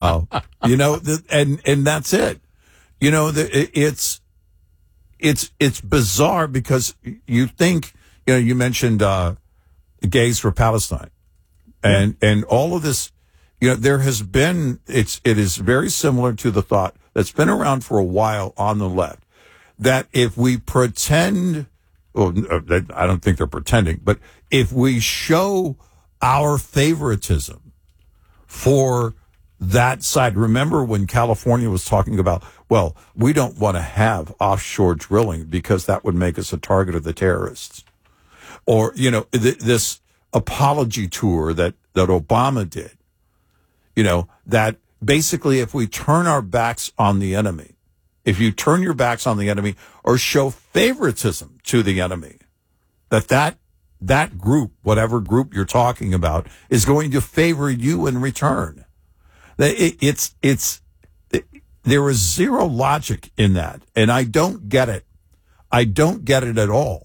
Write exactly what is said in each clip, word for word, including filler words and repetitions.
Uh, you know, the, and and that's it. You know, the, it, it's it's it's bizarre because you think, you know, you mentioned uh, Gays for Palestine, and yeah. and all of this. You know, there has been, it's, it is very similar to the thought that's been around for a while on the left, that if we pretend, well, I don't think they're pretending, but if we show our favoritism for that side, remember when California was talking about, well, we don't want to have offshore drilling because that would make us a target of the terrorists. Or, you know, th- this apology tour that, that Obama did. You know, that basically if we turn our backs on the enemy, if you turn your backs on the enemy or show favoritism to the enemy, that that, that group, whatever group you're talking about, is going to favor you in return. It, it's, it's, it, there is zero logic in that. And I don't get it. I don't get it at all.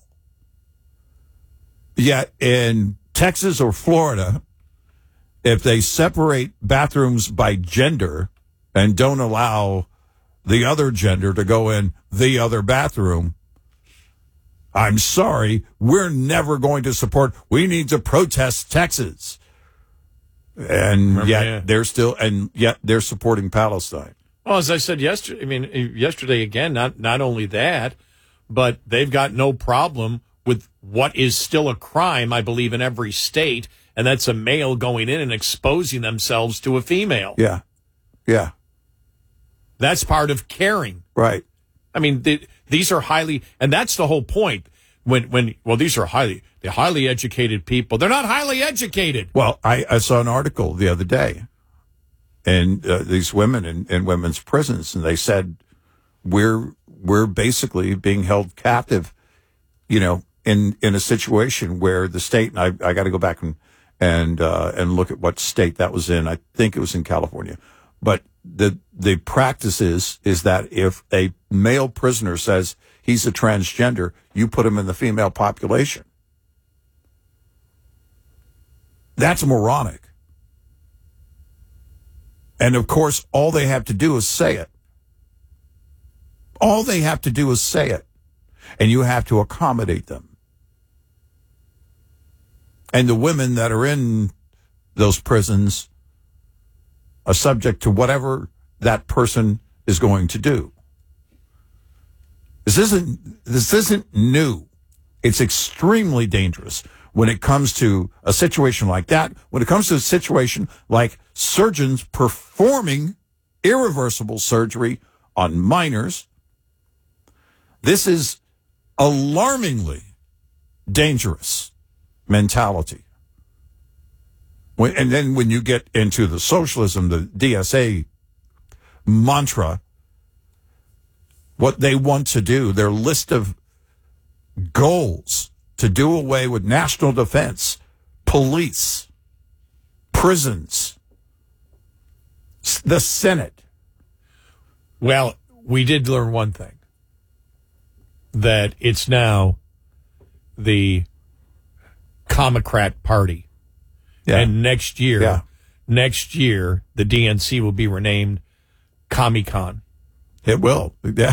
Yet in Texas or Florida, if they separate bathrooms by gender and don't allow the other gender to go in the other bathroom, I'm sorry, we're never going to support, we need to protest Texas. And Remember, yet yeah. they're still, and yet they're supporting Palestine. Well, as I said yesterday, I mean, yesterday again, not, not only that, but they've got no problem with what is still a crime, I believe, in every state. And that's a male going in and exposing themselves to a female. Yeah. Yeah. That's part of caring. Right. I mean, the, these are highly, and that's the whole point. When, when, well, these are highly, they're highly educated people. They're not highly educated. Well, I, I saw an article the other day, and uh, these women in, in women's prisons, and they said, we're, we're basically being held captive, you know, in, in a situation where the state, and I, I got to go back and, and uh, and look at what state that was in. I think it was in California. But the the practice is, is that if a male prisoner says he's a transgender, you put him in the female population. That's moronic. And, of course, all they have to do is say it. All they have to do is say it. And you have to accommodate them. And the women that are in those prisons are subject to whatever that person is going to do. This isn't, this isn't new. It's extremely dangerous when it comes to a situation like that, when it comes to a situation like surgeons performing irreversible surgery on minors. This is alarmingly dangerous mentality. When, and then when you get into the socialism, the D S A mantra, what they want to do, their list of goals to do away with national defense, police, prisons, the Senate. Well, we did learn one thing, that it's now the Commocrat Party. Yeah. And next year, yeah. next year, the D N C will be renamed Commie-Con. It will. Yeah.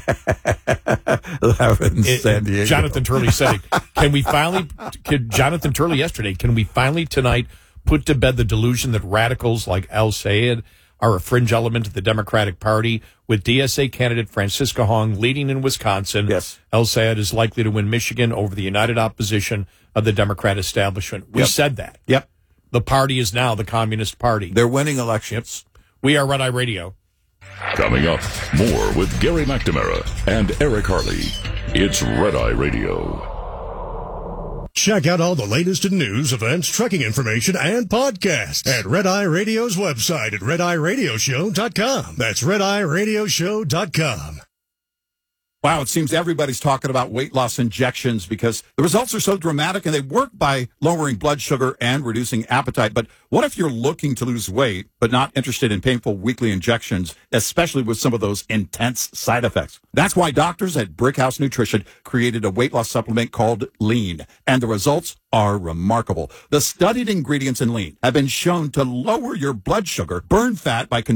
in it, San Diego. Jonathan Turley said it. Can we finally, can, Jonathan Turley yesterday, can we finally tonight put to bed the delusion that radicals like Al Sayed are a fringe element of the Democratic Party? With D S A candidate Francisca Hong leading in Wisconsin, yes. Al Sayed is likely to win Michigan over the united opposition of the Democrat establishment. We yep. said that. Yep. The party is now the Communist Party. They're winning elections. Yep. We are Red Eye Radio. Coming up, more with Gary McNamara and Eric Harley. It's Red Eye Radio. Check out all the latest in news, events, trucking information, and podcasts at Red Eye Radio's website at red eye radio show dot com. That's red eye radio show dot com. Wow, it seems everybody's talking about weight loss injections because the results are so dramatic and they work by lowering blood sugar and reducing appetite. But what if you're looking to lose weight but not interested in painful weekly injections, especially with some of those intense side effects? That's why doctors at Brickhouse Nutrition created a weight loss supplement called Lean, and the results are remarkable. The studied ingredients in Lean have been shown to lower your blood sugar, burn fat by